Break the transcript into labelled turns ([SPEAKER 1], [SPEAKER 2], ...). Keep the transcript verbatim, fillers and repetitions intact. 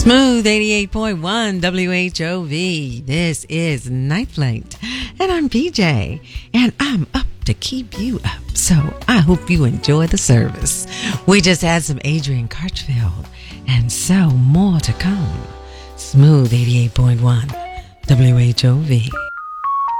[SPEAKER 1] Smooth eighty-eight point one W H O V. This is Night Flight. And I'm P J. And I'm up to keep you up. So I hope you enjoy the service. We just had some Adrian Cartfield and so more to come. Smooth eighty-eight point one W H O V.